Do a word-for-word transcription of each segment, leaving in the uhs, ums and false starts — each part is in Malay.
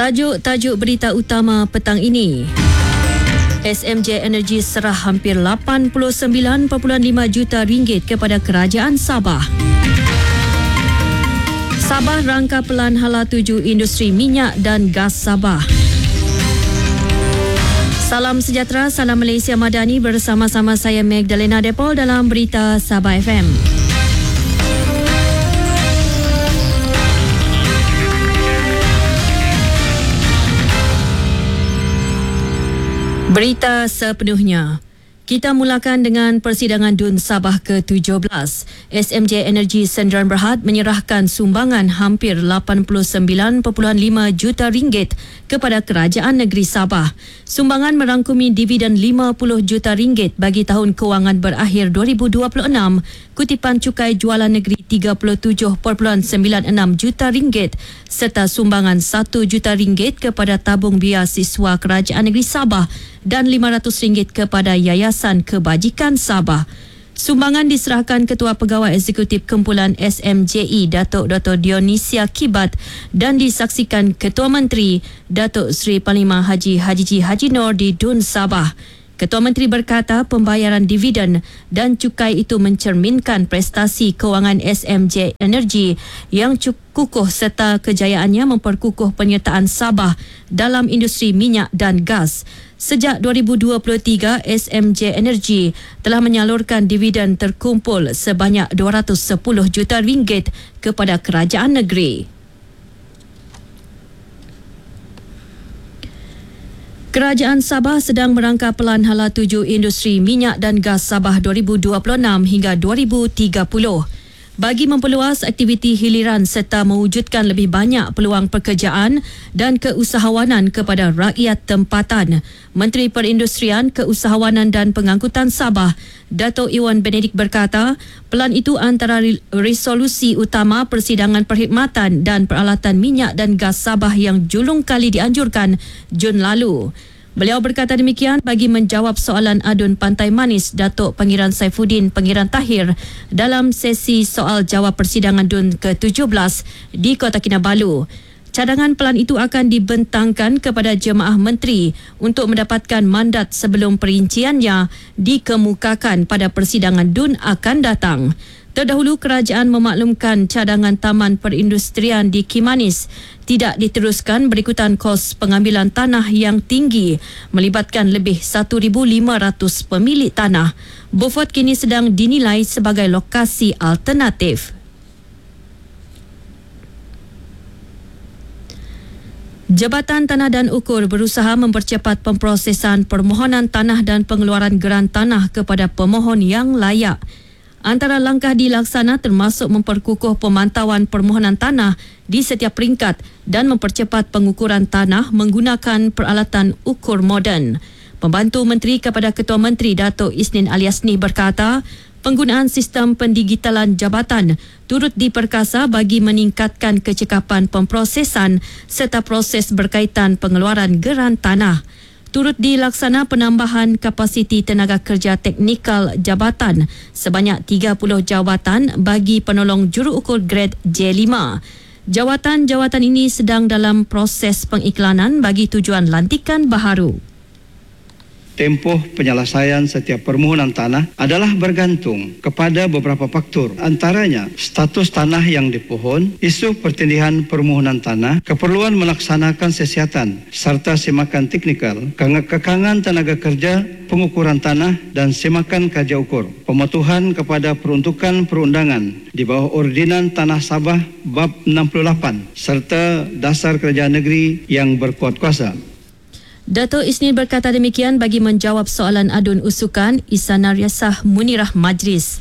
Tajuk-tajuk berita utama petang ini. S M J Energy serah hampir lapan puluh sembilan perpuluhan lima juta ringgit kepada Kerajaan Sabah. Sabah rangka pelan hala tuju industri minyak dan gas Sabah. Salam sejahtera, salam Malaysia Madani, bersama-sama saya Magdalena Depol dalam Berita Sabah F M. Berita sepenuhnya. Kita mulakan dengan persidangan D U N Sabah ke tujuh belas. S M J Energy Sendirian Berhad menyerahkan sumbangan hampir lapan puluh sembilan perpuluhan lima juta ringgit kepada Kerajaan Negeri Sabah. Sumbangan merangkumi dividen lima puluh juta ringgit bagi tahun kewangan berakhir dua ribu dua puluh enam, kutipan cukai jualan negeri tiga puluh tujuh perpuluhan sembilan enam juta ringgit serta sumbangan satu juta ringgit kepada tabung biar siswa Kerajaan Negeri Sabah dan lima ratus ringgit kepada Yayasan Kebajikan Sabah. Sumbangan diserahkan Ketua Pegawai Eksekutif Kumpulan S M J I Datuk Doktor Dionisia Kibat dan disaksikan Ketua Menteri Datuk Seri Panglima Haji Haji G. Haji Noor di D U N Sabah. Ketua Menteri berkata pembayaran dividen dan cukai itu mencerminkan prestasi kewangan S M J Energy yang kukuh serta kejayaannya memperkukuh penyertaan Sabah dalam industri minyak dan gas. Sejak dua ribu dua puluh tiga, S M J Energy telah menyalurkan dividen terkumpul sebanyak dua ratus sepuluh juta ringgit kepada kerajaan negeri. Kerajaan Sabah sedang merangka pelan hala tuju industri minyak dan gas Sabah dua ribu dua puluh enam hingga dua ribu tiga puluh. Bagi memperluas aktiviti hiliran serta mewujudkan lebih banyak peluang pekerjaan dan keusahawanan kepada rakyat tempatan, Menteri Perindustrian, Keusahawanan dan Pengangkutan Sabah, Dato' Iwan Benedik berkata, pelan itu antara resolusi utama persidangan perkhidmatan dan peralatan minyak dan gas Sabah yang julung kali dianjurkan Jun lalu. Beliau berkata demikian bagi menjawab soalan adun Pantai Manis Datuk Pangeran Saifuddin Pangeran Tahir dalam sesi soal jawab persidangan D U N ke tujuh belas di Kota Kinabalu. Cadangan pelan itu akan dibentangkan kepada jemaah menteri untuk mendapatkan mandat sebelum perinciannya dikemukakan pada persidangan D U N akan datang. Terdahulu, kerajaan memaklumkan cadangan Taman Perindustrian di Kimanis tidak diteruskan berikutan kos pengambilan tanah yang tinggi melibatkan lebih seribu lima ratus pemilik tanah. Beaufort kini sedang dinilai sebagai lokasi alternatif. Jabatan Tanah dan Ukur berusaha mempercepat pemprosesan permohonan tanah dan pengeluaran geran tanah kepada pemohon yang layak. Antara langkah dilaksana termasuk memperkukuh pemantauan permohonan tanah di setiap peringkat dan mempercepat pengukuran tanah menggunakan peralatan ukur moden. Pembantu Menteri kepada Ketua Menteri Datuk Isnin Aliasni berkata, penggunaan sistem pendigitalan jabatan turut diperkasa bagi meningkatkan kecekapan pemprosesan serta proses berkaitan pengeluaran geran tanah. Turut dilaksana penambahan kapasiti tenaga kerja teknikal jabatan sebanyak tiga puluh jawatan bagi penolong juruukur grade J lima. Jawatan-jawatan ini sedang dalam proses pengiklanan bagi tujuan lantikan baharu. Tempoh penyelesaian setiap permohonan tanah adalah bergantung kepada beberapa faktor, antaranya status tanah yang dipohon, isu pertindihan permohonan tanah, keperluan melaksanakan siasatan serta semakan teknikal, kekangan tenaga kerja, pengukuran tanah dan semakan kaji ukur, pematuhan kepada peruntukan perundangan di bawah Ordinan Tanah Sabah Bab enam puluh lapan serta dasar kerajaan negeri yang berkuat kuasa. Dato' Isnin berkata demikian bagi menjawab soalan adun usukan Isana Riasah Munirah Majlis.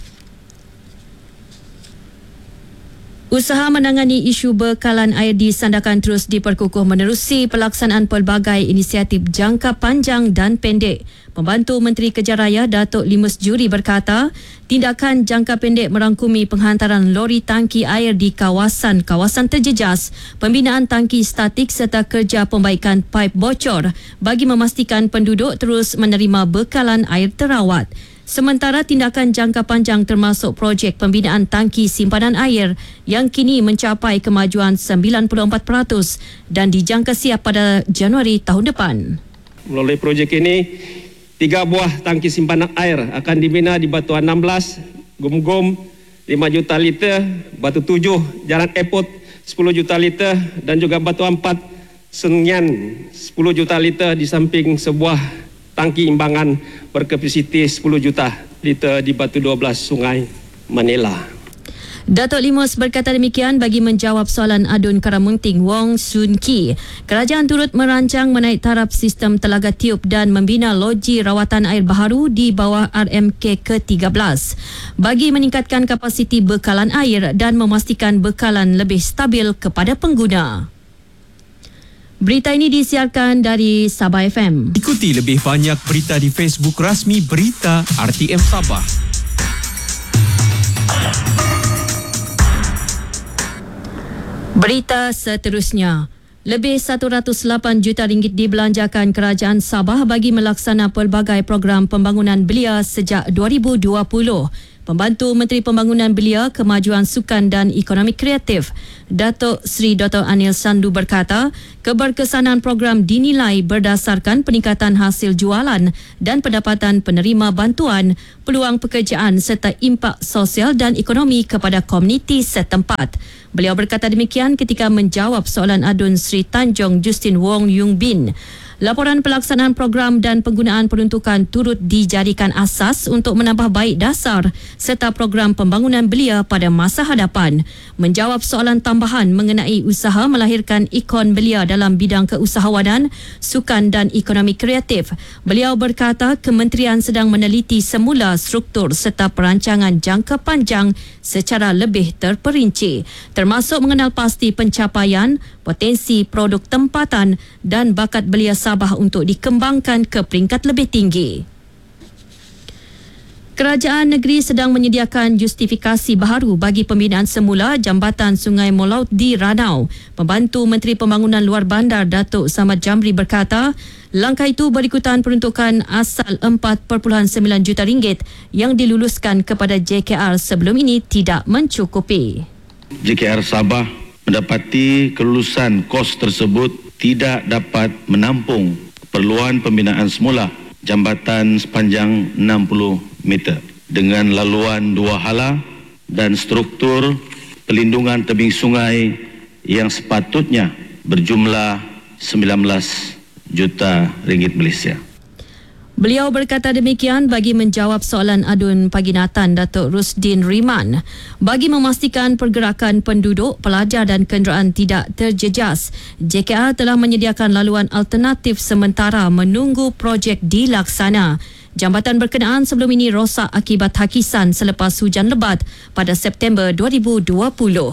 Usaha menangani isu bekalan air di Sandakan terus diperkukuh menerusi pelaksanaan pelbagai inisiatif jangka panjang dan pendek. Pembantu Menteri Kerja Raya Datuk Limus Juri berkata, tindakan jangka pendek merangkumi penghantaran lori tangki air di kawasan-kawasan terjejas, pembinaan tangki statik serta kerja pembaikan paip bocor bagi memastikan penduduk terus menerima bekalan air terawat. Sementara tindakan jangka panjang termasuk projek pembinaan tangki simpanan air yang kini mencapai kemajuan sembilan puluh empat peratus dan dijangka siap pada Januari tahun depan. Melalui projek ini, tiga buah tangki simpanan air akan dibina di Batu enam belas, Gum-Gum lima juta liter, Batu tujuh, Jalan Airport sepuluh juta liter dan juga Batu empat, Senyan sepuluh juta liter di samping sebuah tangki imbangan berkapasiti sepuluh juta liter di Batu dua belas, Sungai Manila. Datuk Limus berkata demikian bagi menjawab soalan adun Karamunting Wong Soon Kee. Kerajaan turut merancang menaik taraf sistem telaga tiup dan membina loji rawatan air baharu di bawah R M K ke tiga belas bagi meningkatkan kapasiti bekalan air dan memastikan bekalan lebih stabil kepada pengguna. Berita ini disiarkan dari Sabah F M. Ikuti lebih banyak berita di Facebook rasmi Berita R T M Sabah. Berita seterusnya. Lebih satu ratus lapan juta ringgit dibelanjakan Kerajaan Sabah bagi melaksana pelbagai program pembangunan belia sejak dua ribu dua puluh. Pembantu Menteri Pembangunan Belia, Kemajuan Sukan dan Ekonomi Kreatif, Datuk Seri Doktor Anil Sandu berkata, keberkesanan program dinilai berdasarkan peningkatan hasil jualan dan pendapatan penerima bantuan, peluang pekerjaan serta impak sosial dan ekonomi kepada komuniti setempat. Beliau berkata demikian ketika menjawab soalan adun Sri Tanjung Justin Wong Yung Bin. Laporan pelaksanaan program dan penggunaan peruntukan turut dijadikan asas untuk menambah baik dasar serta program pembangunan belia pada masa hadapan. Menjawab soalan tambahan mengenai usaha melahirkan ikon belia dalam bidang keusahawanan, sukan dan ekonomi kreatif, beliau berkata kementerian sedang meneliti semula struktur serta perancangan jangka panjang secara lebih terperinci, termasuk mengenal pasti pencapaian, potensi produk tempatan dan bakat belia Sabah untuk dikembangkan ke peringkat lebih tinggi. Kerajaan negeri sedang menyediakan justifikasi baharu bagi pembinaan semula jambatan Sungai Molaut di Ranau. Pembantu Menteri Pembangunan Luar Bandar Datuk Samad Jamri berkata, langkah itu berikutan peruntukan asal empat perpuluhan sembilan juta ringgit yang diluluskan kepada J K R sebelum ini tidak mencukupi. J K R Sabah mendapati kelulusan kos tersebut tidak dapat menampung keperluan pembinaan semula jambatan sepanjang enam puluh meter dengan laluan dua hala dan struktur pelindungan tebing sungai yang sepatutnya berjumlah sembilan belas juta ringgit Malaysia. Beliau berkata demikian bagi menjawab soalan adun Pagi Natan Datuk Rusdin Riman. Bagi memastikan pergerakan penduduk, pelajar dan kenderaan tidak terjejas, J K R telah menyediakan laluan alternatif sementara menunggu projek dilaksana. Jambatan berkenaan sebelum ini rosak akibat hakisan selepas hujan lebat pada September dua ribu dua puluh.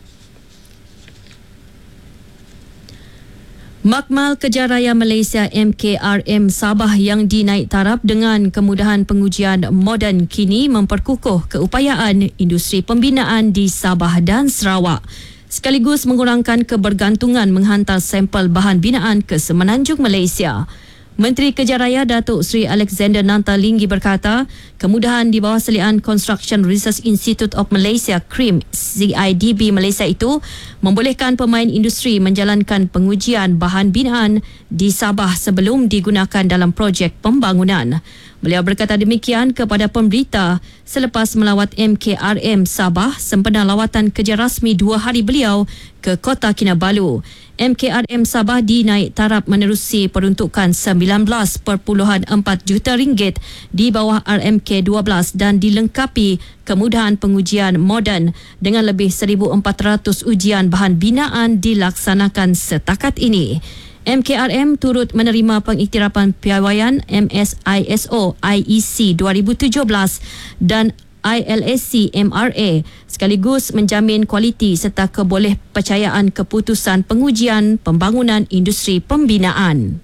Makmal Kejaraya Malaysia M K R M Sabah yang dinaik taraf dengan kemudahan pengujian moden kini memperkukuh keupayaan industri pembinaan di Sabah dan Sarawak, sekaligus mengurangkan kebergantungan menghantar sampel bahan binaan ke Semenanjung Malaysia. Menteri Kejaraya Datuk Seri Alexander Nantalinggi berkata, kemudahan di bawah selian Construction Research Institute of Malaysia C R I M C I D B Malaysia itu membolehkan pemain industri menjalankan pengujian bahan binaan di Sabah sebelum digunakan dalam projek pembangunan. Beliau berkata demikian kepada pemberita selepas melawat M K R M Sabah sempena lawatan kerja rasmi dua hari beliau ke Kota Kinabalu. M K R M Sabah dinaik taraf menerusi peruntukan sembilan belas perpuluhan empat juta ringgit di bawah R M K dua belas dan dilengkapi kemudahan pengujian moden dengan lebih seribu empat ratus ujian bahan binaan dilaksanakan setakat ini. M K R M turut menerima pengiktirafan piawaian M S I S O I E C dua ribu tujuh belas dan I L S C M R A sekaligus menjamin kualiti serta keboleh percayaan keputusan pengujian pembangunan industri pembinaan.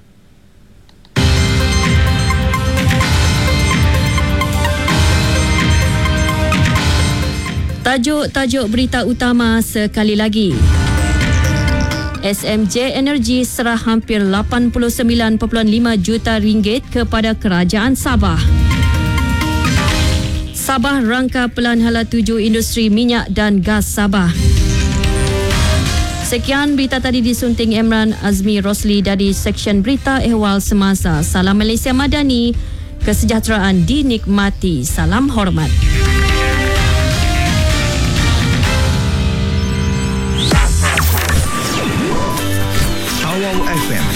Tajuk-tajuk berita utama sekali lagi. S M J Energy serah hampir lapan puluh sembilan perpuluhan lima juta ringgit kepada Kerajaan Sabah. Sabah rangka Pelan Hala tujuh Industri Minyak dan Gas Sabah. Sekian berita tadi disunting Emran Azmi Rosli dari Seksyen Berita Ehwal Semasa. Salam Malaysia Madani, kesejahteraan dinikmati. Salam hormat. Tawau F M